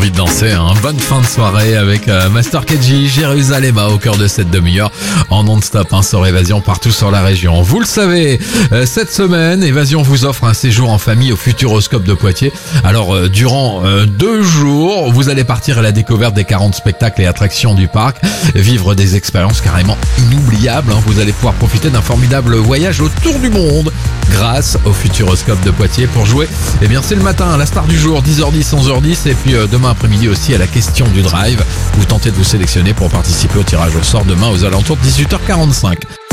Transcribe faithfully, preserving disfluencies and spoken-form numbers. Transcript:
envie de danser, hein. Bonne fin de soirée avec euh, Master K G, Jérusalem au cœur de cette demi-heure en non-stop, hein, sur Évasion partout sur la région. Vous le savez, euh, cette semaine, Évasion vous offre un séjour en famille au Futuroscope de Poitiers. Alors, euh, durant euh, deux jours, vous allez partir à la découverte des quarante spectacles et attractions du parc, vivre des expériences carrément inoubliables, hein. Vous allez pouvoir profiter d'un formidable voyage autour du monde grâce au Futuroscope de Poitiers. Pour jouer, eh bien c'est le matin, la star du jour, dix heures dix, onze heures dix, et puis euh, demain après-midi aussi à la question du drive. Vous tentez de vous sélectionner pour participer au tirage au sort demain aux alentours de dix-huit heures quarante-cinq.